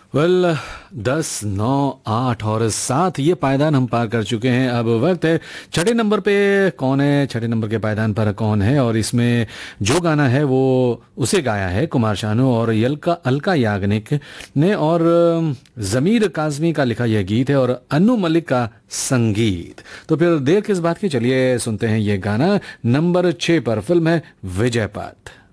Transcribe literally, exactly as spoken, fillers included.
Well well, दस नौ आठ और सात ये पायदान हम पार कर चुके हैं। अब वक्त है छठे नंबर पे कौन है, छठे नंबर के पायदान पर कौन है। और इसमें जो गाना है वो उसे गाया है कुमार शानू और यलका अलका याग्निक ने, और ज़मीर काज़मी का लिखा यह गीत है और अनु मलिक का संगीत। तो फिर देर किस बात की, चलिए सुनते हैं ये गाना। नंबर छः पर फिल्म है विजय पथ।